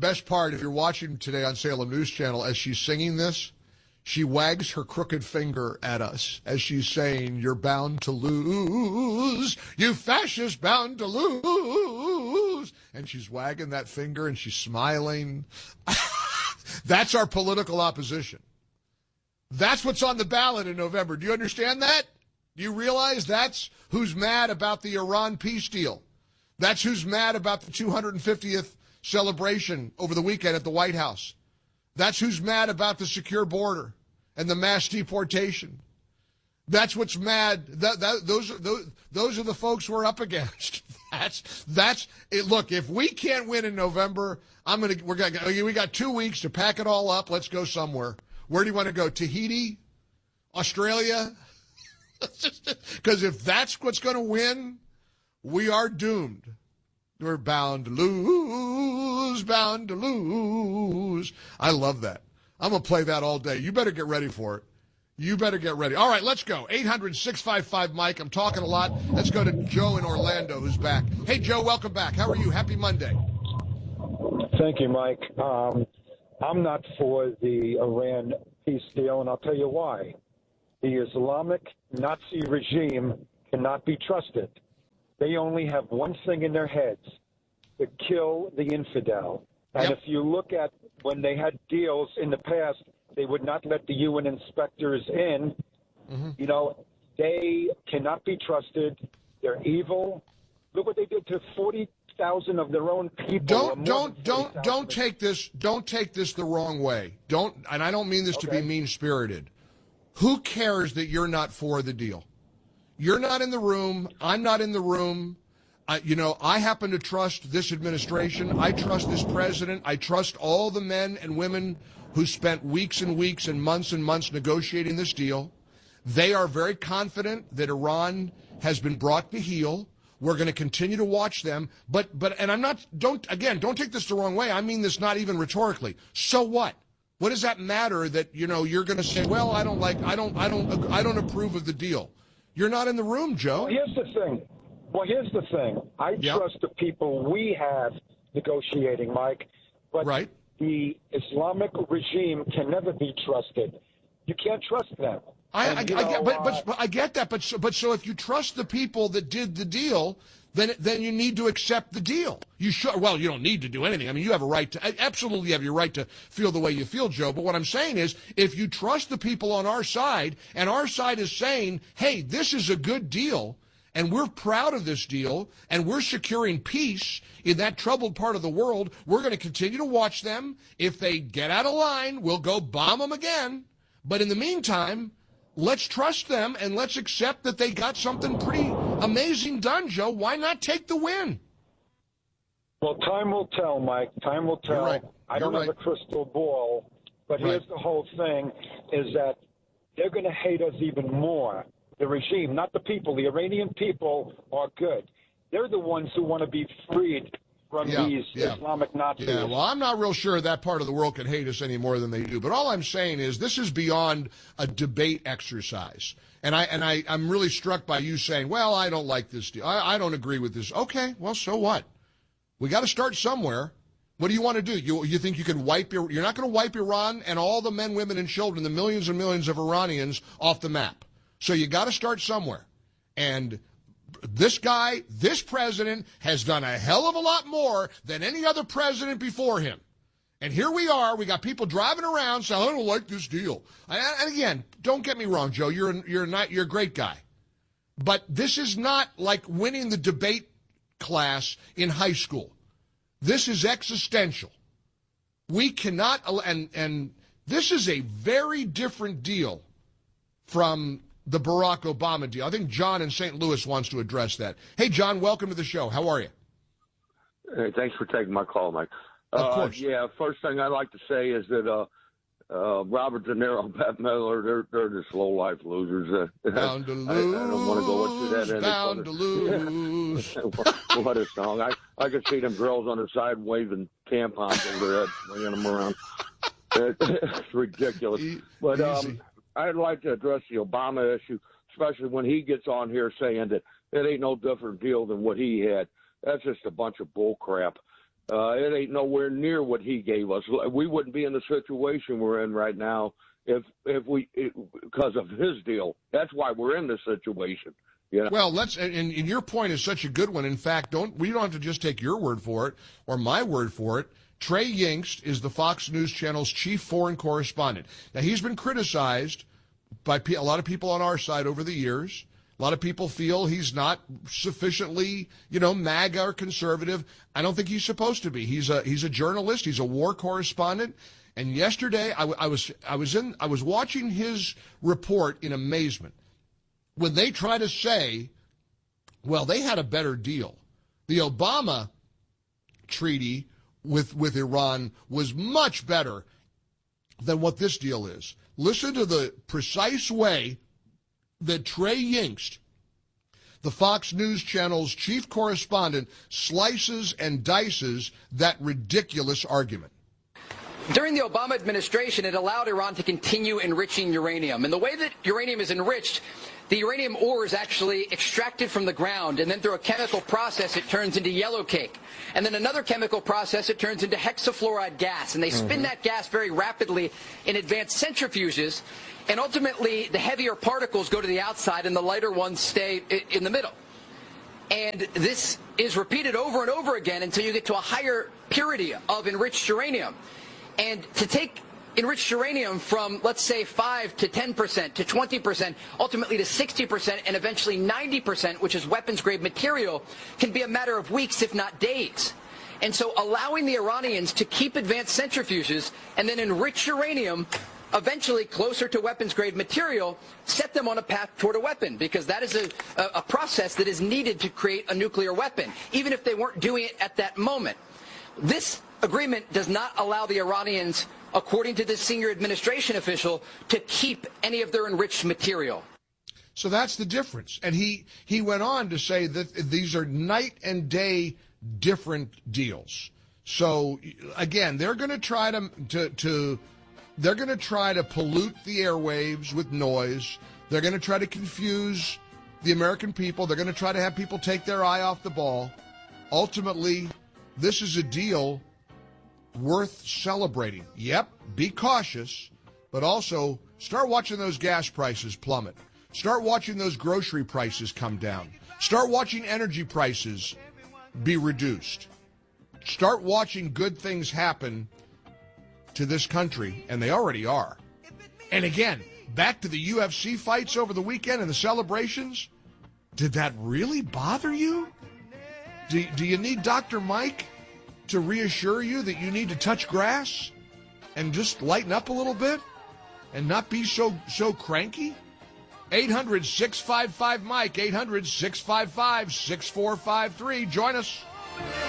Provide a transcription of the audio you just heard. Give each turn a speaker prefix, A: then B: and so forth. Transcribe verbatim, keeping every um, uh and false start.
A: best part, if you're watching today on Salem News Channel, as she's singing this, she wags her crooked finger at us as she's saying, "You're bound to lose, you fascists bound to lose." And she's wagging that finger and she's smiling. That's our political opposition. That's what's on the ballot in November. Do you understand that? Do you realize that's who's mad about the Iran peace deal? That's who's mad about the two hundred fiftieth celebration over the weekend at the White House. That's who's mad about the secure border and the mass deportation. That's what's mad. That, that, those, those, those are the folks we're up against. That's that's it. Look, if we can't win in November, I'm gonna we're gonna we got two weeks to pack it all up. Let's go somewhere. Where do you want to go? Tahiti, Australia? Because if that's what's going to win, we are doomed. We're bound to lose, bound to lose. I love that. I'm going to play that all day. You better get ready for it. You better get ready. All right, let's go. eight hundred, six five five, Mike. I'm talking a lot. Let's go to Joe in Orlando, who's back. Hey, Joe, welcome back. How are you? Happy Monday.
B: Thank you, Mike. Um, I'm not for the Iran peace deal, and I'll tell you why. The Islamic Nazi regime cannot be trusted. They only have one thing in their heads, to kill the infidel. And
A: Yep.
B: if you look at when they had deals in the past, they would not let the U N inspectors in. Mm-hmm. You know, they cannot be trusted. They're evil. Look what they did to forty thousand of their own people.
A: Don't don't don't don't take this don't take this the wrong way. Don't and I don't mean this
B: Okay.
A: to be mean-spirited. Who cares that you're not for the deal? You're not in the room. I'm not in the room. I, you know, I happen to trust this administration. I trust this president. I trust all the men and women who spent weeks and weeks and months and months negotiating this deal. They are very confident that Iran has been brought to heel. We're going to continue to watch them. But, but, and I'm not, don't, again, don't take this the wrong way. I mean this not even rhetorically. So what? What does that matter that, you know, you're going to say, well, I don't like, I don't, I don't, I don't approve of the deal. You're not in the room, Joe.
B: Well, here's the thing. Well, here's the thing. I
A: Yep.
B: trust the people we have negotiating, Mike. But
A: Right.
B: the Islamic regime can never be trusted. You can't trust them.
A: I,
B: And,
A: I,
B: you
A: I
B: know,
A: get, but,
B: uh,
A: but, but I get that. But so, but so if you trust the people that did the deal, then then you need to accept the deal. You should. Well, you don't need to do anything. I mean, you have a right to absolutely have your right to feel the way you feel, Joe. But what I'm saying is, if you trust the people on our side, and our side is saying, "Hey, this is a good deal," and we're proud of this deal, and we're securing peace in that troubled part of the world, we're going to continue to watch them. If they get out of line, we'll go bomb them again. But in the meantime, let's trust them and let's accept that they got something pretty amazing done, Joe. Why not take the win?
B: Well, time will tell, Mike. Time will tell.
A: You're right.
B: I don't
A: You're
B: have
A: right.
B: a crystal ball, but
A: Right.
B: here's the whole thing, is that they're going to hate us even more. The regime, not the people. The Iranian people are good. They're the ones who want to be freed from
A: Yeah,
B: these
A: yeah.
B: Islamic Nazis.
A: Yeah, well, I'm not real sure that part of the world can hate us any more than they do. But all I'm saying is this is beyond a debate exercise. And I and I, I'm really struck by you saying, well, I don't like this deal. I, I don't agree with this. Okay, well, so what? We got to start somewhere. What do you want to do? You you think you can wipe your, you're not going to wipe Iran and all the men, women, and children, the millions and millions of Iranians off the map. So you got to start somewhere. And this guy, this president, has done a hell of a lot more than any other president before him. And here we are. We got people driving around saying, I don't like this deal. And, and again, don't get me wrong, Joe. You're a, you're not you're a great guy. But this is not like winning the debate class in high school. This is existential. We cannot, and and this is a very different deal from the Barack Obama deal. I think John in Saint Louis wants to address that. Hey, John, welcome to the show. How are you?
C: Hey, thanks for taking my call, Mike.
A: Of
C: uh,
A: course.
C: Yeah, first thing I'd like to say is that uh, uh, Robert De Niro and Bette Midler, they're, they're just low-life losers. Uh,
A: Bound to lose,
C: I, I don't want to go into that. any
A: bound
C: further.
A: to lose.
C: what, what a song. I, I could see them girls on the side waving tampons over their heads, swinging them around. It's ridiculous.
A: E-
C: But
A: easy.
C: um, I'd like to address the Obama issue, especially when he gets on here saying that it ain't no different deal than what he had. That's just a bunch of bull crap. Uh, it ain't nowhere near what he gave us. We wouldn't be in the situation we're in right now if if we it, because of his deal. That's why we're in this situation. You know?
A: Well, let's and, and your point is such a good one. In fact, don't we don't have to just take your word for it or my word for it. Trey Yingst is the Fox News Channel's chief foreign correspondent. Now, he's been criticized by a lot of people on our side over the years. A lot of people feel he's not sufficiently, you know, MAGA or conservative. I don't think he's supposed to be. He's a he's a journalist. He's a war correspondent. And yesterday, I, I was I was in I was watching his report in amazement when they try to say, well, they had a better deal. The Obama treaty with with Iran was much better than what this deal is. Listen to the precise way that Trey Yingst, the Fox News Channel's chief correspondent, slices and dices that ridiculous argument.
D: During the Obama administration, it allowed Iran to continue enriching uranium. And the way that uranium is enriched, the uranium ore is actually extracted from the ground, and then through a chemical process, it turns into yellow cake. And then another chemical process, it turns into hexafluoride gas. And they spin mm-hmm. that gas very rapidly in advanced centrifuges, and ultimately the heavier particles go to the outside and the lighter ones stay in the middle. And this is repeated over and over again until you get to a higher purity of enriched uranium. And to take enriched uranium from, let's say, five to ten percent to twenty percent, ultimately to sixty percent, and eventually ninety percent, which is weapons-grade material, can be a matter of weeks, if not days. And so allowing the Iranians to keep advanced centrifuges and then enrich uranium eventually closer to weapons-grade material set them on a path toward a weapon, because that is a, a, a process that is needed to create a nuclear weapon, even if they weren't doing it at that moment. This agreement does not allow the Iranians, according to this senior administration official, to keep any of their enriched material.
A: So that's the difference. And he, he went on to say that these are night and day different deals. So, again, they're going to try to, to, to they're going to try to pollute the airwaves with noise. They're going to try to confuse the American people. They're going to try to have people take their eye off the ball. Ultimately, this is a deal worth celebrating. Yep, be cautious, but also start watching those gas prices plummet. Start watching those grocery prices come down. Start watching energy prices be reduced. Start watching good things happen to this country, and they already are. And again, back to the U F C fights over the weekend and the celebrations. Did that really bother you? Do, do you need Doctor Mike to reassure you that you need to touch grass and just lighten up a little bit and not be so so cranky? eight hundred, six five five, Mike, eight hundred, six five five, six four five three. Join us.